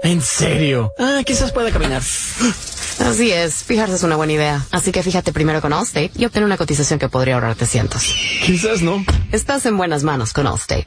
¿En serio? Quizás pueda caminar. Así es, fijarse es una buena idea. Así que fíjate primero con Allstate y obtén una cotización que podría ahorrarte cientos. Quizás no. Estás en buenas manos con Allstate.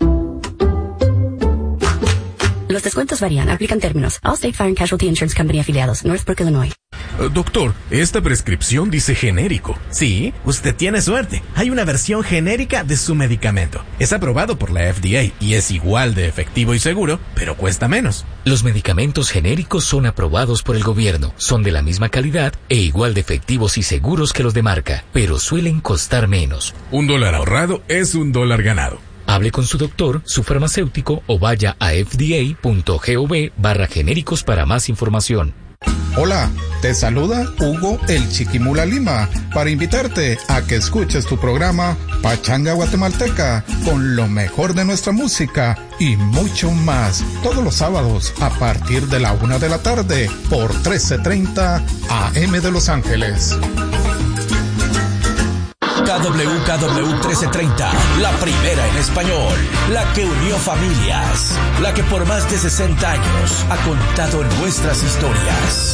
Los descuentos varían. Aplican términos. Allstate Fire and Casualty Insurance Company afiliados. Northbrook, Illinois. Doctor, esta prescripción dice genérico. Sí, usted tiene suerte. Hay una versión genérica de su medicamento. Es aprobado por la FDA y es igual de efectivo y seguro, pero cuesta menos. Los medicamentos genéricos son aprobados por el gobierno, son de la misma calidad e igual de efectivos y seguros que los de marca, pero suelen costar menos. $1 ahorrado es $1 ganado. Hable con su doctor, su farmacéutico o vaya a fda.gov/genéricos para más información. Hola, te saluda Hugo el Chiquimula Lima para invitarte a que escuches tu programa Pachanga Guatemalteca con lo mejor de nuestra música y mucho más todos los sábados a partir de la 1 de la tarde por 1330 AM de Los Ángeles. KWKW 1330, la primera en español, la que unió familias, la que por más de 60 años ha contado nuestras historias.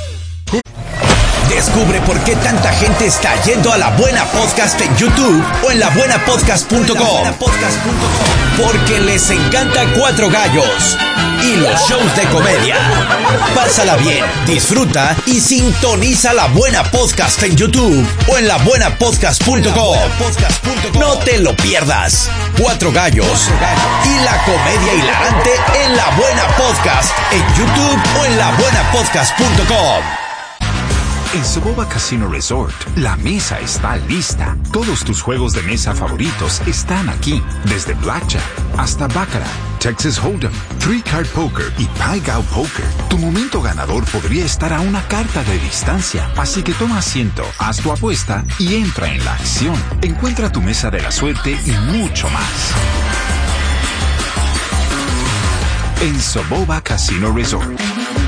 Descubre por qué tanta gente está yendo a La Buena Podcast en YouTube o en labuenapodcast.com. Porque les encanta Cuatro Gallos y los shows de comedia. Pásala bien, disfruta y sintoniza La Buena Podcast en YouTube o en labuenapodcast.com. No te lo pierdas. Cuatro Gallos y la comedia hilarante en La Buena Podcast en YouTube o en labuenapodcast.com. En Soboba Casino Resort, la mesa está lista. Todos tus juegos de mesa favoritos están aquí. Desde Blackjack hasta Baccarat, Texas Hold'em, Three Card Poker y Pai Gow Poker. Tu momento ganador podría estar a una carta de distancia. Así que toma asiento, haz tu apuesta y entra en la acción. Encuentra tu mesa de la suerte y mucho más. En Soboba Casino Resort.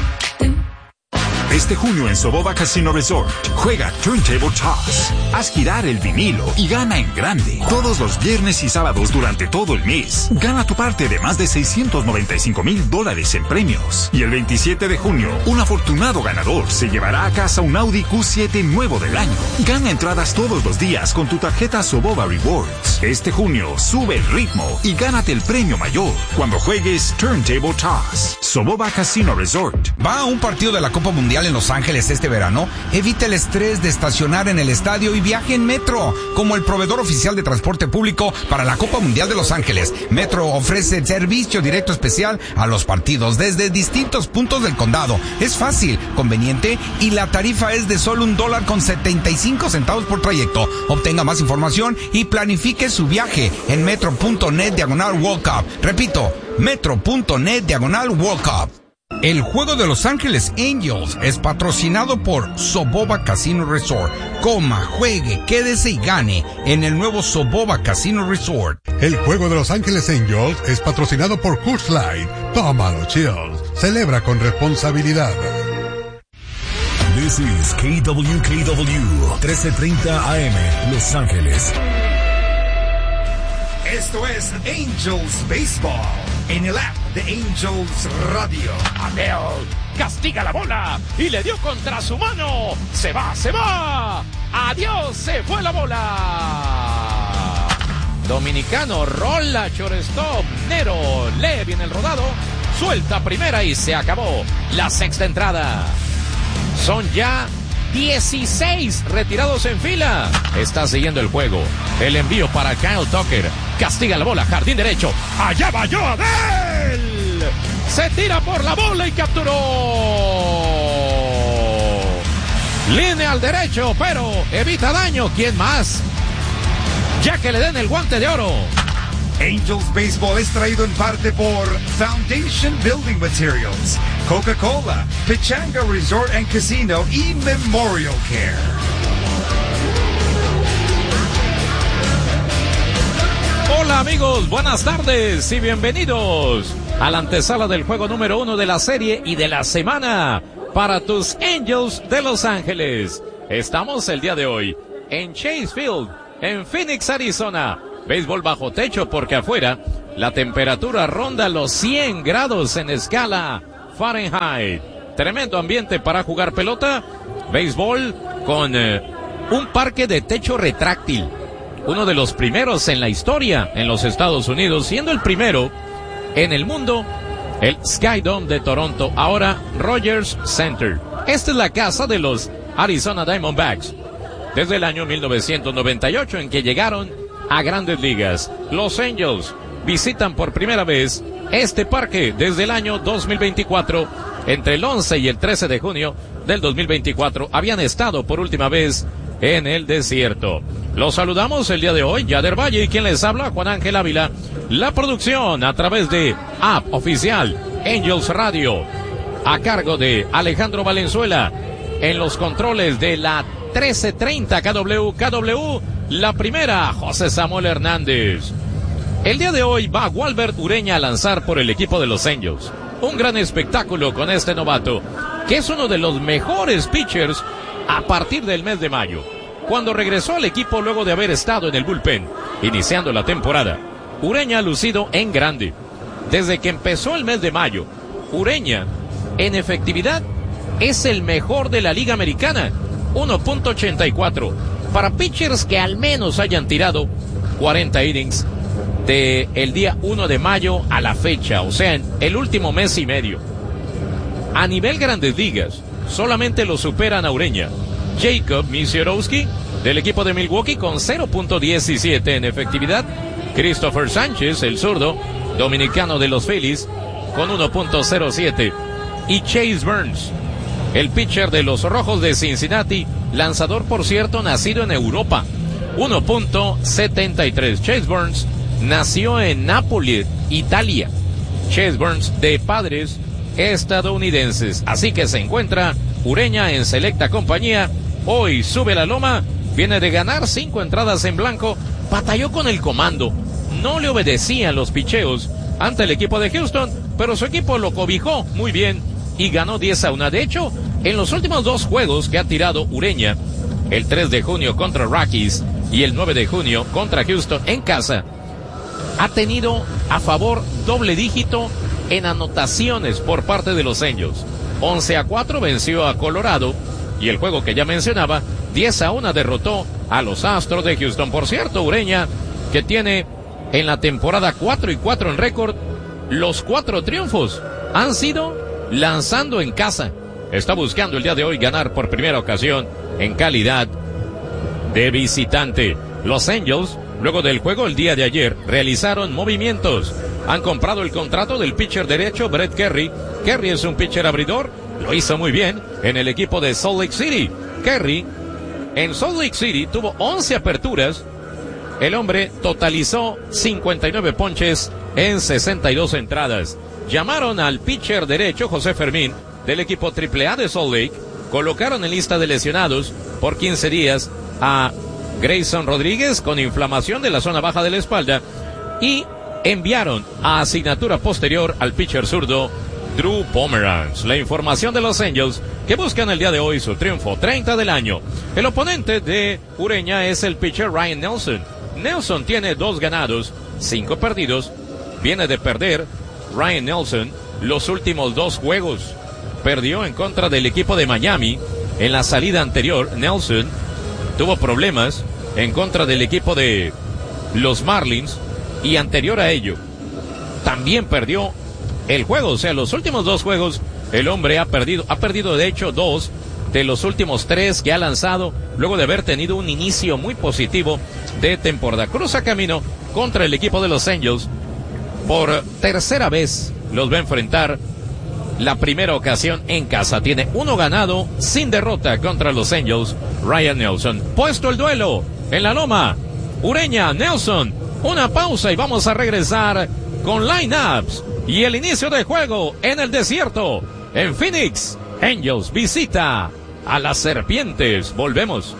Este junio en Soboba Casino Resort, juega Turntable Toss. Haz girar el vinilo y gana en grande. Todos los viernes y sábados durante todo el mes. Gana tu parte de más de $695,000 en premios. Y el 27 de junio, un afortunado ganador se llevará a casa un Audi Q7 nuevo del año. Gana entradas todos los días con tu tarjeta Soboba Rewards. Este junio, sube el ritmo y gánate el premio mayor cuando juegues Turntable Toss. Soboba Casino Resort. ¿Va a un partido de la Copa Mundial en Los Ángeles este verano? Evite el estrés de estacionar en el estadio y viaje en Metro, como el proveedor oficial de transporte público para la Copa Mundial de Los Ángeles. Metro ofrece servicio directo especial a los partidos desde distintos puntos del condado. Es fácil, conveniente y la tarifa es de solo $1.75 por trayecto. Obtenga más información y planifique su viaje en metro.net/World Cup. Repito, metro.net/World Cup. El juego de Los Ángeles Angels es patrocinado por Soboba Casino Resort. Coma, juegue, quédese y gane en el nuevo Soboba Casino Resort. El juego de Los Ángeles Angels es patrocinado por Coors Light. Tómalo, chills. Celebra con responsabilidad. This is KWKW 1330 AM, Los Ángeles. Esto es Angels Baseball en el app de Angels Radio. Abel castiga la bola y le dio contra su mano. Se va. Adiós, se fue la bola. Dominicano rola shortstop. Nero lee bien el rodado. Suelta primera y se acabó la sexta entrada. Son ya 16 retirados en fila. Está siguiendo el juego. El envío para Kyle Tucker. Castiga la bola, jardín derecho. Allá va Joadel. Se tira por la bola y capturó. Línea al derecho, pero evita daño. ¿Quién más? Ya que le den el guante de oro. Angels Baseball es traído en parte por Foundation Building Materials, Coca-Cola, Pechanga Resort and Casino y Memorial Care. Hola amigos, buenas tardes y bienvenidos a la antesala del juego número 1 de la serie y de la semana para tus Angels de Los Ángeles. Estamos el día de hoy en Chase Field, en Phoenix, Arizona. Béisbol bajo techo porque afuera la temperatura ronda los 100 grados en escala Fahrenheit. Tremendo ambiente para jugar pelota, béisbol, con un parque de techo retráctil. Uno de los primeros en la historia en los Estados Unidos, siendo el primero en el mundo, el Skydome de Toronto, ahora Rogers Center. Esta es la casa de los Arizona Diamondbacks desde el año 1998, en que llegaron a Grandes Ligas. Los Angels visitan por primera vez este parque desde el año 2024. Entre el 11 y el 13 de junio del 2024 habían estado por última vez en el desierto. Los saludamos el día de hoy, Yader Valle, y quien les habla, Juan Ángel Ávila. La producción a través de app oficial Angels Radio, a cargo de Alejandro Valenzuela. En los controles de la 1330 KW, la primera, José Samuel Hernández. El día de hoy va Walbert Ureña a lanzar por el equipo de los Angels. Un gran espectáculo con este novato, que es uno de los mejores pitchers a partir del mes de mayo. Cuando regresó al equipo luego de haber estado en el bullpen, iniciando la temporada, Ureña ha lucido en grande. Desde que empezó el mes de mayo, Ureña, en efectividad, es el mejor de la Liga Americana, 1.84. Para pitchers que al menos hayan tirado 40 innings de el día 1 de mayo a la fecha, o sea, en el último mes y medio. A nivel Grandes Ligas, solamente lo superan a Ureña Jacob Misiorowski, del equipo de Milwaukee, con 0.17 en efectividad. Christopher Sánchez, el zurdo dominicano de los Phillies, con 1.07. Y Chase Burns, el pitcher de los Rojos de Cincinnati, lanzador, por cierto, nacido en Europa, 1.73. Chase Burns nació en Nápoles, Italia. Chase Burns, de padres estadounidenses. Así que se encuentra Ureña en selecta compañía. Hoy sube la loma, viene de ganar 5 entradas en blanco, batalló con el comando, no le obedecían los picheos ante el equipo de Houston, pero su equipo lo cobijó muy bien y ganó 10-1. De hecho, en los últimos 2 juegos que ha tirado Ureña, el 3 de junio contra Rockies y el 9 de junio contra Houston en casa, ha tenido a favor doble dígito en anotaciones por parte de los Angels. 11-4 venció a Colorado, y el juego que ya mencionaba, 10-1 derrotó a los Astros de Houston. Por cierto, Ureña, que tiene en la temporada 4-4 en récord, los 4 triunfos han sido lanzando en casa. Está buscando el día de hoy ganar por primera ocasión en calidad de visitante. Los Angels, luego del juego el día de ayer, realizaron movimientos. Han comprado el contrato del pitcher derecho Brett Kerry. Kerry es un pitcher abridor, lo hizo muy bien en el equipo de Salt Lake City. Kerry en Salt Lake City tuvo 11 aperturas. El hombre totalizó 59 ponches en 62 entradas. Llamaron al pitcher derecho José Fermín del equipo AAA de Salt Lake. Colocaron en lista de lesionados por 15 días a Grayson Rodríguez con inflamación de la zona baja de la espalda, y enviaron a asignatura posterior al pitcher zurdo Drew Pomeranz. La información de los Angels, que buscan el día de hoy su triunfo 30 del año. El oponente de Ureña es el pitcher Ryan Nelson. Nelson tiene 2 ganados, 5 perdidos. Viene de perder Ryan Nelson los últimos 2 juegos. Perdió en contra del equipo de Miami. En la salida anterior, Nelson tuvo problemas en contra del equipo de los Marlins, y anterior a ello también perdió el juego. O sea, los últimos 2 juegos el hombre ha perdido de hecho 2 de los últimos 3 que ha lanzado, luego de haber tenido un inicio muy positivo de temporada. Cruza camino contra el equipo de los Angels. Por tercera vez los va a enfrentar. La primera ocasión en casa. Tiene 1 ganado sin derrota contra los Angels, Ryan Nelson. Puesto el duelo en la loma, Ureña, Nelson. Una pausa y vamos a regresar con lineups y el inicio del juego en el desierto. En Phoenix, Angels visita a las Serpientes. Volvemos.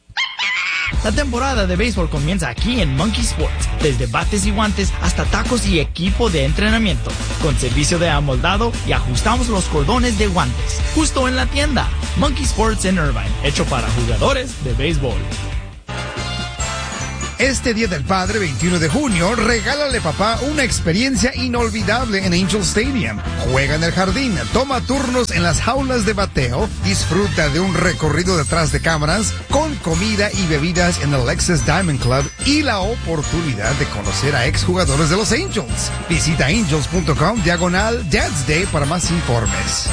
La temporada de béisbol comienza aquí en Monkey Sports. Desde bates y guantes hasta tacos y equipo de entrenamiento. Con servicio de amoldado y ajustamos los cordones de guantes. Justo en la tienda. Monkey Sports en Irvine. Hecho para jugadores de béisbol. Este Día del Padre, 21 de junio, regálale papá una experiencia inolvidable en Angel Stadium. Juega en el jardín, toma turnos en las jaulas de bateo, disfruta de un recorrido detrás de cámaras, con comida y bebidas en el Lexus Diamond Club y la oportunidad de conocer a exjugadores de los Angels. Visita angels.com/Dad's Day para más informes.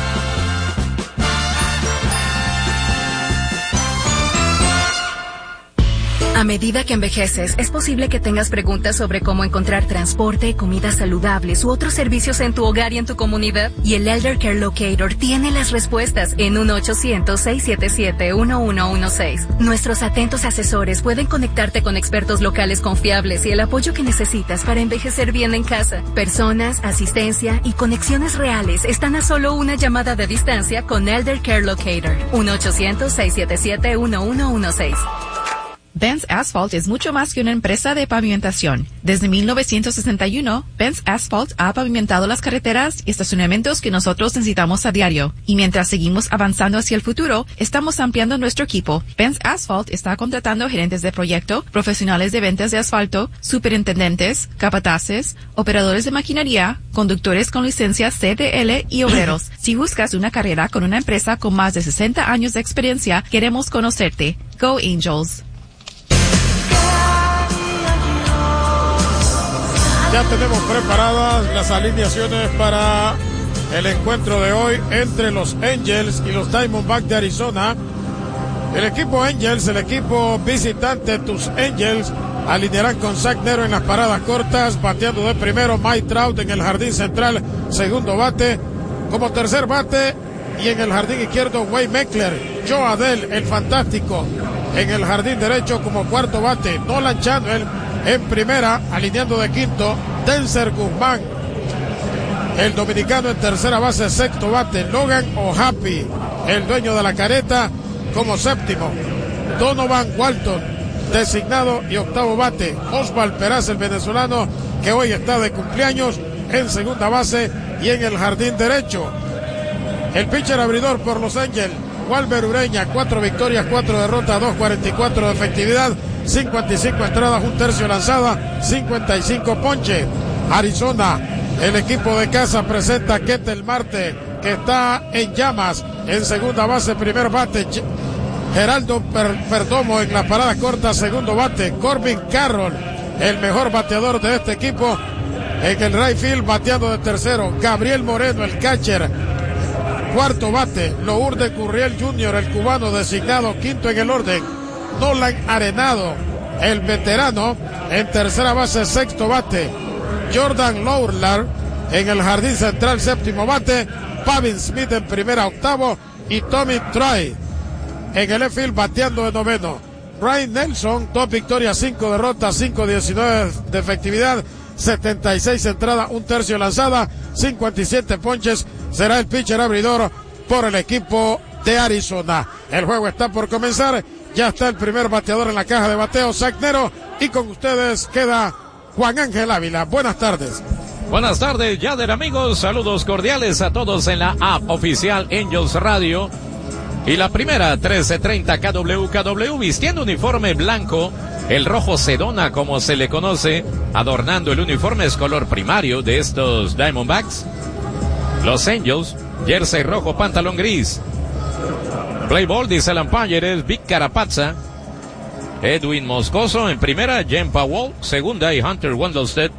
A medida que envejeces, es posible que tengas preguntas sobre cómo encontrar transporte, comidas saludables u otros servicios en tu hogar y en tu comunidad. Y el Elder Care Locator tiene las respuestas en 1-800-677-1116. Nuestros atentos asesores pueden conectarte con expertos locales confiables y el apoyo que necesitas para envejecer bien en casa. Personas, asistencia y conexiones reales están a solo una llamada de distancia con Elder Care Locator. 1-800-677-1116. Benz Asphalt es mucho más que una empresa de pavimentación. Desde 1961, Benz Asphalt ha pavimentado las carreteras y estacionamientos que nosotros necesitamos a diario. Y mientras seguimos avanzando hacia el futuro, estamos ampliando nuestro equipo. Benz Asphalt está contratando gerentes de proyecto, profesionales de ventas de asfalto, superintendentes, capataces, operadores de maquinaria, conductores con licencia CDL y obreros. Si buscas una carrera con una empresa con más de 60 años de experiencia, queremos conocerte. Go Angels. Ya tenemos preparadas las alineaciones para el encuentro de hoy entre los Angels y los Diamondbacks de Arizona. El equipo Angels, el equipo visitante, tus Angels, alinearán con Zach Nero en las paradas cortas, bateando de primero Mike Trout en el jardín central, segundo bate, como tercer bate, y en el jardín izquierdo Wade Meckler, Joe Adell, el fantástico, en el jardín derecho como cuarto bate, Nolan Chanel en primera, alineando de quinto, Denzer Guzmán, el dominicano en tercera base, sexto bate, Logan O'Happy, el dueño de la careta, como séptimo, Donovan Walton, designado y octavo bate, Osval Peraz, el venezolano, que hoy está de cumpleaños, en segunda base y en el jardín derecho. El pitcher abridor por los Angels, Walber Ureña, 4 victorias, 4 derrotas, 2.44 de efectividad, 55 entradas, 1/3 lanzada, 55 ponches. Arizona, el equipo de casa, presenta a Ketel Marte, que está en llamas, en segunda base, primer bate, Geraldo Perdomo en las paradas cortas, segundo bate, Corbin Carroll, el mejor bateador de este equipo, en el right field, bateando de tercero, Gabriel Moreno, el catcher, cuarto bate, Lourdes Gurriel Jr., el cubano, designado quinto en el orden, Nolan Arenado, el veterano, en tercera base, sexto bate, Jordan Lawlar en el jardín central, séptimo bate, Pavin Smith en primera, octavo, y Tommy Troy en el field bateando de noveno. Ryan Nelson, 2 victorias, 5 derrotas, 5.19 de efectividad, 76 entradas, 1/3 lanzada, 57 ponches, será el pitcher abridor por el equipo de Arizona. El juego está por comenzar. Ya está el primer bateador en la caja de bateo, Zach Nero, y con ustedes queda Juan Ángel Ávila. Buenas tardes. Buenas tardes, Yader, amigos. Saludos cordiales a todos en la app oficial Angels Radio. Y la primera, 1330 KWKW, vistiendo uniforme blanco, el rojo Sedona, como se le conoce, adornando el uniforme, es color primario de estos Diamondbacks. Los Angels, jersey rojo, pantalón gris. Play ball, dice el umpire, es Vic Carapazza. Edwin Moscoso en primera, Jen Powell, segunda, y Hunter Wendelstedt.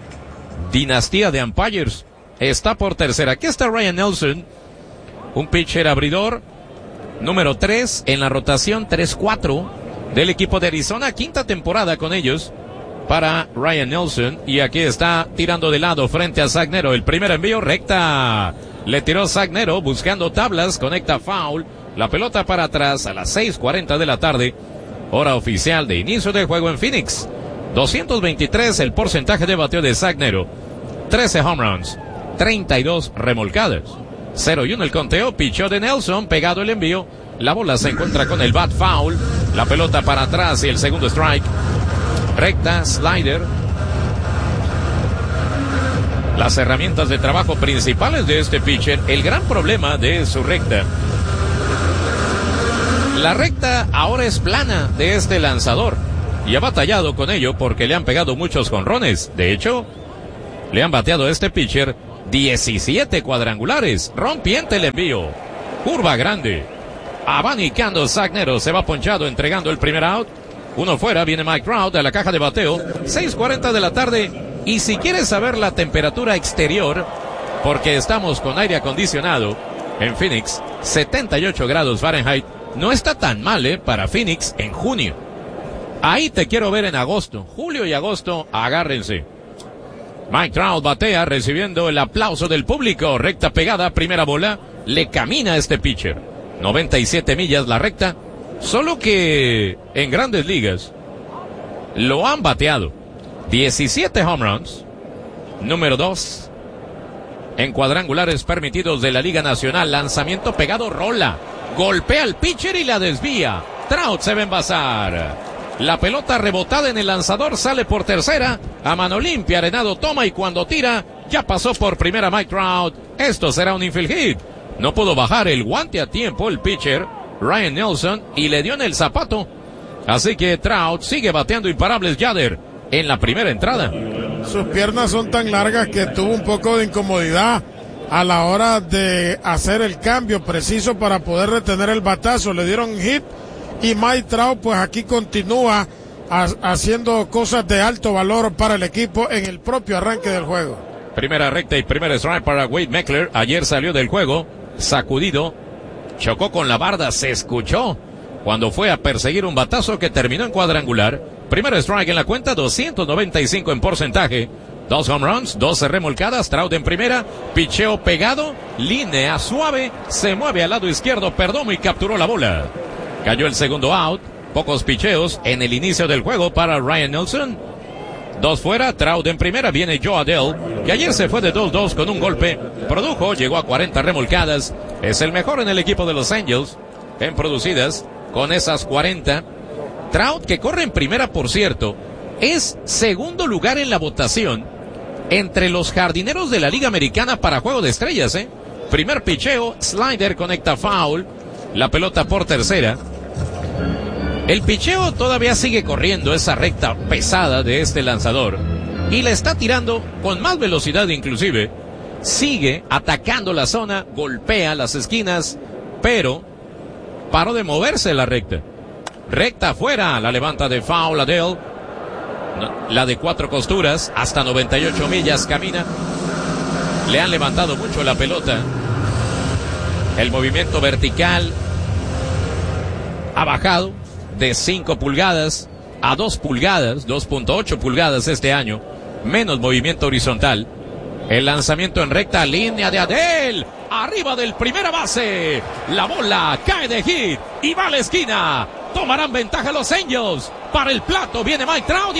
Dinastía de umpires está por tercera. Aquí está Ryan Nelson, un pitcher abridor, número 3 en la rotación, 3-4 del equipo de Arizona, quinta temporada con ellos para Ryan Nelson. Y aquí está tirando de lado frente a Zach Nero. El primer envío, recta, le tiró Zach Nero buscando tablas, conecta foul. La pelota para atrás a las 6:40 de la tarde, hora oficial de inicio de juego en Phoenix. 223 el porcentaje de bateo de Zach Nero, 13 home runs, 32 remolcadas, 0-1 el conteo. Pichó de Nelson, pegado el envío, la bola se encuentra con el bat foul, la pelota para atrás y el segundo strike. Recta, slider. Las herramientas de trabajo principales de este pitcher, el gran problema de su recta. La recta ahora es plana de este lanzador. y ha batallado con ello porque le han pegado muchos jonrones. De hecho, le han bateado a este pitcher 17 cuadrangulares. Rompiente el envío. Curva grande. Abanicando Zach Neto. Se va ponchado entregando el primer out. Uno fuera. Viene Mike Trout a la caja de bateo. 6:40 de la tarde. Y si quieres saber la temperatura exterior, porque estamos con aire acondicionado en Phoenix, 78 grados Fahrenheit. No está tan mal, para Phoenix en junio. Ahí te quiero ver en agosto. Julio y agosto, agárrense. Mike Trout batea recibiendo el aplauso del público. Recta pegada, primera bola. Le camina a este pitcher. 97 millas la recta. Solo que en Grandes Ligas lo han bateado. 17 home runs. Número 2 en cuadrangulares permitidos de la Liga Nacional. Lanzamiento pegado, rola. Golpea al pitcher y la desvía. Trout se va a envasar. La pelota rebotada en el lanzador sale por tercera. A mano limpia, Arenado toma y cuando tira, ya pasó por primera Mike Trout. Esto será un infield hit. No pudo bajar el guante a tiempo el pitcher, Ryan Nelson, y le dio en el zapato. Así que Trout sigue bateando imparables. Yader en la primera entrada. Sus piernas son tan largas que tuvo un poco de incomodidad a la hora de hacer el cambio preciso para poder retener el batazo. Le dieron hit y Mike Trout pues aquí continúa haciendo cosas de alto valor para el equipo en el propio arranque del juego. Primera recta y primer strike para Wade Meckler. Ayer salió del juego sacudido, chocó con la barda, se escuchó cuando fue a perseguir un batazo que terminó en cuadrangular. Primer strike en la cuenta, 295 en porcentaje. 2 home runs, 12 remolcadas, Trout en primera, picheo pegado, línea suave, se mueve al lado izquierdo, Perdomo y capturó la bola. Cayó el segundo out, pocos picheos en el inicio del juego para Ryan Nelson. 2 fuera, Trout en primera, viene Joe Adell, que ayer se fue de 2-2 con un golpe, produjo, llegó a 40 remolcadas, es el mejor en el equipo de Los Angels, en producidas, con esas 40. Trout, que corre en primera, por cierto, es segundo lugar en la votación entre los jardineros de la Liga Americana para Juego de Estrellas, Primer picheo, slider, conecta foul, la pelota por tercera. El picheo todavía sigue corriendo esa recta pesada de este lanzador y le está tirando con más velocidad inclusive. Sigue atacando la zona, golpea las esquinas, pero paró de moverse la recta. Recta afuera, la levanta de foul Adell. La de 4 costuras, hasta 98 millas camina. Le han levantado mucho la pelota. El movimiento vertical ha bajado de 5 pulgadas a 2 pulgadas, 2.8 pulgadas este año. Menos movimiento horizontal. El lanzamiento en recta, línea de Adell. Arriba del primera base. La bola cae de hit y va a la esquina. Tomarán ventaja los Angels. Para el plato viene Mike Trout y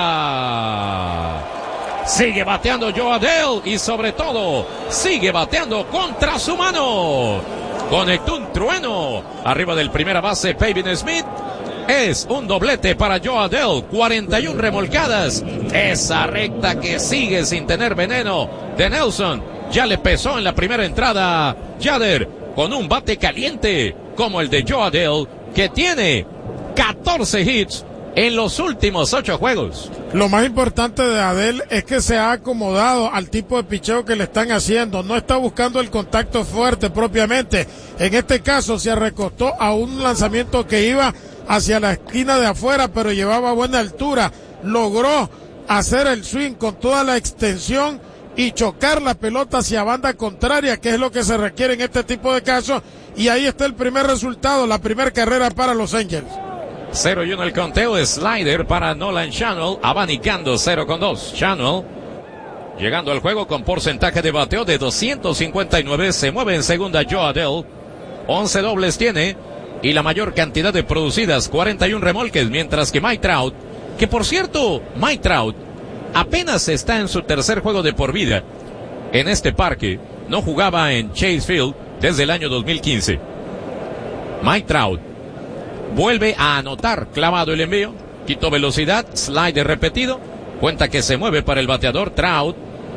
anota. Sigue bateando Joe Adell y sobre todo sigue bateando contra su mano. Conectó un trueno. Arriba del primera base Pavin Smith. Es un doblete para Joe Adell. 41 remolcadas. Esa recta que sigue sin tener veneno de Nelson. Ya le pesó en la primera entrada. Yader con un bate caliente como el de Joe Adell, que tiene 14 hits en los últimos 8 juegos. Lo más importante de Adell es que se ha acomodado al tipo de picheo que le están haciendo. No está buscando el contacto fuerte propiamente. En este caso se recostó a un lanzamiento que iba hacia la esquina de afuera, pero llevaba buena altura. Logró hacer el swing con toda la extensión y chocar la pelota hacia banda contraria, que es lo que se requiere en este tipo de casos. Y ahí está el primer resultado, la primera carrera para los Angels. 0-1 el conteo, slider para Nolan Schanuel, abanicando 0-2. Schanuel llegando al juego con porcentaje de bateo de 259, se mueve en segunda Joe Adell, 11 dobles tiene y la mayor cantidad de producidas, 41 remolques, mientras que Mike Trout, que por cierto, Mike Trout apenas está en su tercer juego de por vida en este parque, no jugaba en Chase Field desde el año 2015. Mike Trout vuelve a anotar, clavado el envío, quitó velocidad, slider repetido, cuenta que se mueve para el bateador. Trout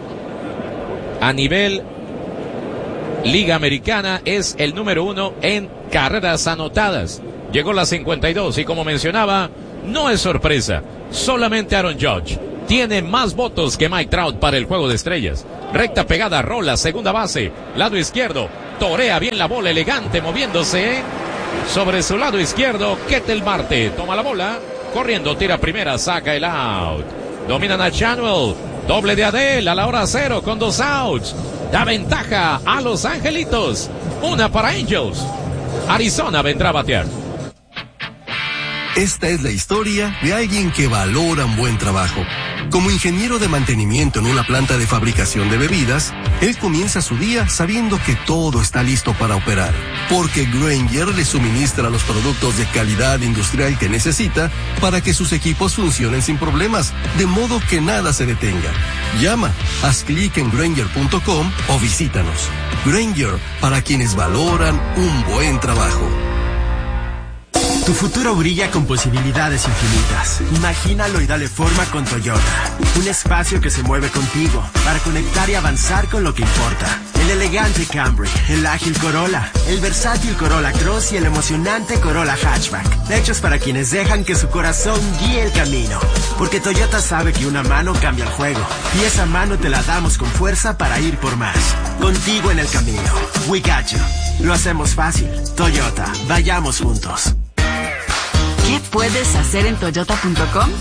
a nivel Liga Americana es el número 1 en carreras anotadas, llegó a las 52 y como mencionaba, no es sorpresa. Solamente Aaron Judge tiene más votos que Mike Trout para el juego de estrellas. Recta pegada, rola, segunda base, lado izquierdo. Torea bien la bola, elegante, moviéndose. Sobre su lado izquierdo, Ketel Marte toma la bola, corriendo, tira primera, saca el out. Dominan a Chanuel, doble de Adele a la hora 0 con 2 outs. Da ventaja a Los Angelitos, una para Angels. Arizona vendrá a batear. Esta es la historia de alguien que valora un buen trabajo. Como ingeniero de mantenimiento en una planta de fabricación de bebidas, él comienza su día sabiendo que todo está listo para operar, porque Grainger le suministra los productos de calidad industrial que necesita para que sus equipos funcionen sin problemas, de modo que nada se detenga. Llama, haz clic en Grainger.com o visítanos. Grainger, para quienes valoran un buen trabajo. Tu futuro brilla con posibilidades infinitas. Imagínalo y dale forma con Toyota. Un espacio que se mueve contigo para conectar y avanzar con lo que importa. El elegante Camry, el ágil Corolla, el versátil Corolla Cross y el emocionante Corolla Hatchback. Hechos para quienes dejan que su corazón guíe el camino. Porque Toyota sabe que una mano cambia el juego. Y esa mano te la damos con fuerza para ir por más. Contigo en el camino. We got you. Lo hacemos fácil. Toyota, vayamos juntos. ¿Qué puedes hacer en Toyota.com?